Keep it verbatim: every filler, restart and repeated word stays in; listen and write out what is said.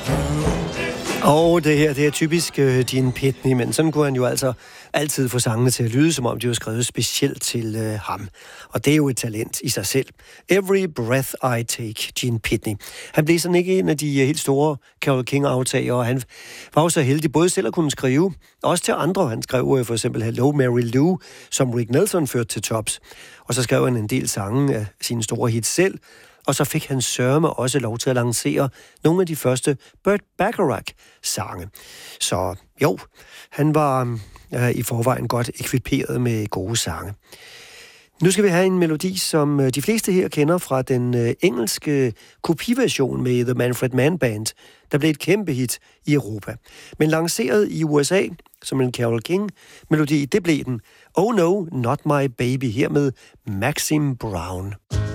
Og det her, det er typisk uh, Gene Pitney, men sådan kunne han jo altså altid få sangene til at lyde, som om de var skrevet specielt til uh, ham. Og det er jo et talent i sig selv. Every Breath I Take, Gene Pitney. Han blev sådan ikke en af de uh, helt store Carole King-aftagere, og han var jo så heldig både selv at kunne skrive, også til andre. Han skrev uh, for eksempel Hello Mary Lou, som Rick Nelson førte til tops. Og så skrev han en del sange af sine store hits selv, og så fik han sørme også lov til at lancere nogle af de første Burt Bacharach-sange. Så jo, han var øh, i forvejen godt ekviperet med gode sange. Nu skal vi have en melodi, som øh, de fleste her kender fra den øh, engelske kopiversion med The Manfred Mann Band, der blev et kæmpe hit i Europa. Men lanceret i U S A som en Carole King-melodi, det blev den Oh No, Not My Baby, her med Maxim Brown.